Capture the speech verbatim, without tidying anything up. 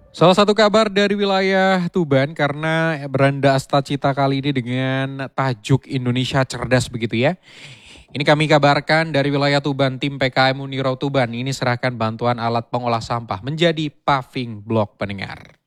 Salah satu kabar dari wilayah Tuban karena beranda Astacita kali ini dengan tajuk Indonesia Cerdas begitu ya. Ini kami kabarkan dari wilayah Tuban, tim P K M Uniro Tuban ini serahkan bantuan alat pengolah sampah menjadi paving block pendengar.